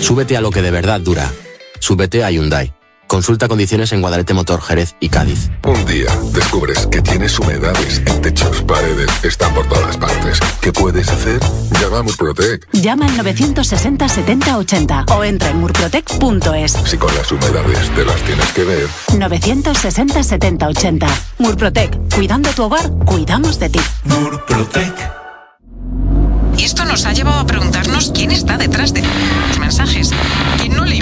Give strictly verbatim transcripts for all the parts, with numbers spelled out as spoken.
Súbete a lo que de verdad dura. Súbete a Hyundai. Consulta condiciones en Guadalete Motor, Jerez y Cádiz. Un día descubres que tienes humedades en techos, paredes, están por todas partes. ¿Qué puedes hacer? Llama a Murprotec. Llama al novecientos sesenta setenta ochenta o entra en murprotec punto es. Si con las humedades te las tienes que ver. novecientos sesenta setenta ochenta. Murprotec. Cuidando tu hogar, cuidamos de ti. Murprotec. Y esto nos ha llevado a preguntarnos quién está detrás de los mensajes. ¿Quién no lee?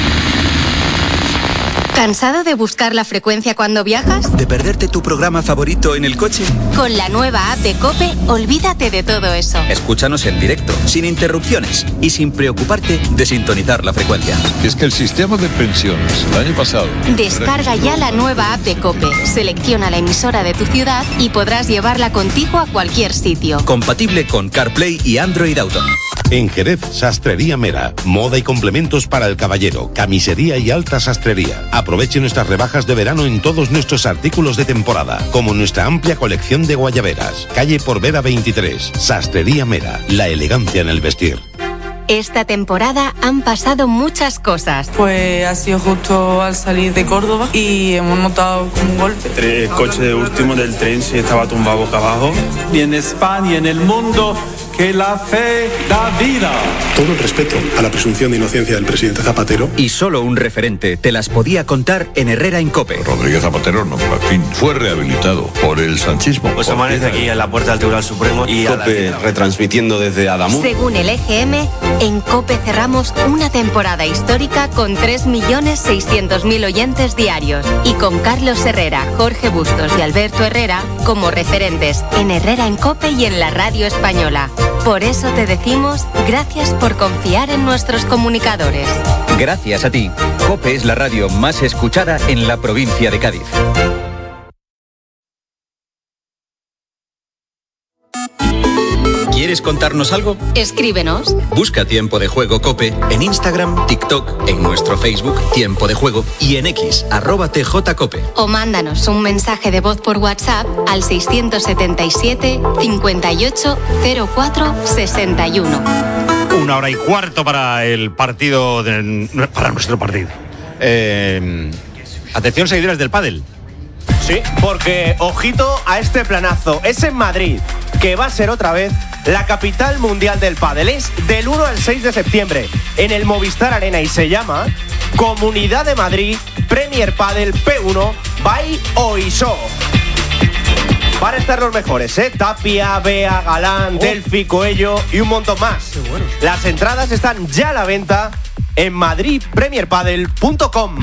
¿Cansado de buscar la frecuencia cuando viajas? ¿De perderte tu programa favorito en el coche? Con la nueva app de COPE, olvídate de todo eso. Escúchanos en directo, sin interrupciones y sin preocuparte de sintonizar la frecuencia. Es que el sistema de pensiones, el año pasado... Descarga ya la nueva app de COPE, selecciona la emisora de tu ciudad y podrás llevarla contigo a cualquier sitio. Compatible con CarPlay y Android Auto. En Jerez, Sastrería Mera. Moda y complementos para el caballero. Camisería y alta sastrería. Aproveche nuestras rebajas de verano en todos nuestros artículos de temporada, como nuestra amplia colección de guayaberas. Calle Porvera veintitrés. Sastrería Mera. La elegancia en el vestir. Esta temporada han pasado muchas cosas. Pues ha sido justo al salir de Córdoba y hemos notado un golpe. El coche de último del tren sí estaba tumbado boca abajo. Y en España y en el mundo, que la fe da vida. Todo el respeto a la presunción de inocencia del presidente Zapatero. Y solo un referente te las podía contar en Herrera en COPE. Rodríguez Zapatero, no, al fin, fue rehabilitado por el sanchismo. Pues amanece aquí en la puerta del Tribunal Supremo y COPE retransmitiendo desde Adamuz. Según el E G M, en COPE cerramos una temporada histórica con tres millones seiscientos mil oyentes diarios y con Carlos Herrera, Jorge Bustos y Alberto Herrera como referentes en Herrera en COPE y en la radio española. Por eso te decimos gracias por confiar en nuestros comunicadores. Gracias a ti, COPE es la radio más escuchada en la provincia de Cádiz. ¿Quieres contarnos algo? Escríbenos. Busca Tiempo de Juego COPE en Instagram, TikTok, en nuestro Facebook Tiempo de Juego y en X, arroba tjcope. O mándanos un mensaje de voz por WhatsApp al seiscientos setenta y siete, cincuenta y ocho, cero cuatro, sesenta y uno. Una hora y cuarto para el partido, de, para nuestro partido. Eh, atención, seguidores del pádel. Sí, porque ojito a este planazo. Es en Madrid, que va a ser otra vez la capital mundial del pádel. Es del uno al seis de septiembre en el Movistar Arena y se llama Comunidad de Madrid Premier Padel P uno by Oiso. Van a estar los mejores, ¿eh? Tapia, Bea, Galán, oh. Delphi, Coello y un montón más. Bueno. Las entradas están ya a la venta en madrid premier padel punto com.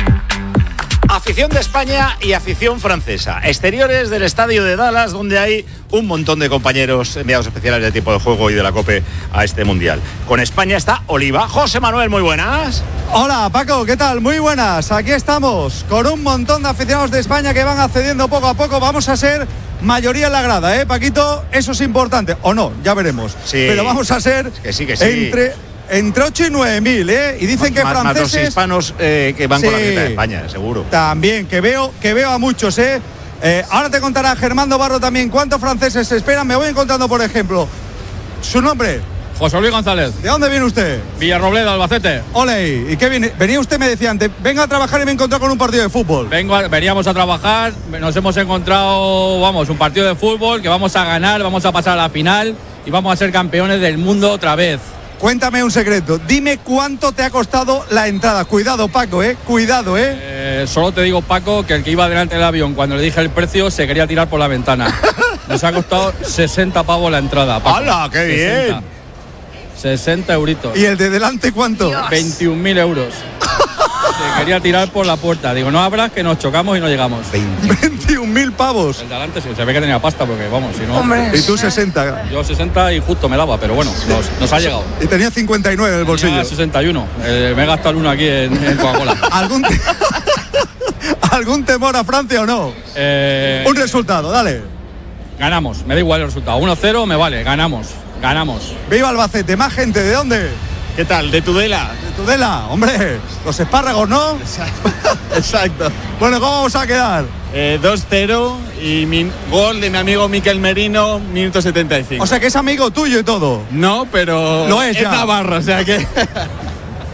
Afición de España y afición francesa. Exteriores del estadio de Dallas, donde hay un montón de compañeros enviados especiales de Tiempo de Juego y de la COPE a este mundial. Con España está Oliva. José Manuel, muy buenas. Hola Paco, ¿qué tal? Muy buenas. Aquí estamos con un montón de aficionados de España que van accediendo poco a poco. Vamos a ser mayoría en la grada, ¿eh, Paquito? Eso es importante. O no, ya veremos. Sí. Pero vamos a ser que sí, que sí. entre... Entre ocho y nueve mil, ¿eh? Y dicen que más, franceses... Más los hispanos eh, que van sí, con la camiseta de España, seguro. También, que veo, que veo a muchos, ¿eh? eh ahora te contará Germán Barro también cuántos franceses se esperan. Me voy encontrando, por ejemplo, su nombre. José Luis González. ¿De dónde viene usted? Villarrobledo, Albacete. Ole, ¿y qué viene? Venía usted, me decía antes, venga a trabajar y me encontró con un partido de fútbol. Vengo a, veníamos a trabajar, nos hemos encontrado, vamos, un partido de fútbol que vamos a ganar, vamos a pasar a la final y vamos a ser campeones del mundo otra vez. Cuéntame un secreto, dime cuánto te ha costado la entrada. Cuidado, Paco, ¿eh? Cuidado, ¿eh? eh solo te digo, Paco, que el que iba delante del avión, cuando le dije el precio, se quería tirar por la ventana. Nos ha costado sesenta pavos la entrada, Paco. ¡Hala, qué sesenta. bien! sesenta euritos. ¿Y el de delante cuánto? veintiún mil euros. Se quería tirar por la puerta. Digo, no abras que nos chocamos y no llegamos. veintiún mil pavos. El de delante sí, se ve que tenía pasta porque, vamos, si no... Hombre. Y tú sesenta. Yo sesenta y justo me daba, pero bueno, nos, nos ha llegado. Y tenía cincuenta y nueve en el bolsillo. Tenía sesenta y uno. Eh, me he gastado el uno aquí en, en Coca-Cola. ¿Algún, te... ¿Algún temor a Francia o no? Eh... Un resultado, dale. Ganamos, me da igual el resultado. uno cero me vale, ganamos, ganamos. Viva Albacete, más gente, ¿de dónde? ¿Qué tal? ¿De Tudela? De Tudela, hombre, los espárragos, ¿no? Exacto. Bueno, ¿cómo vamos a quedar? Eh, dos cero y mi gol de mi amigo Miquel Merino, minuto setenta y cinco. O sea que es amigo tuyo y todo. No, pero lo es, es ya. Navarro, o sea que...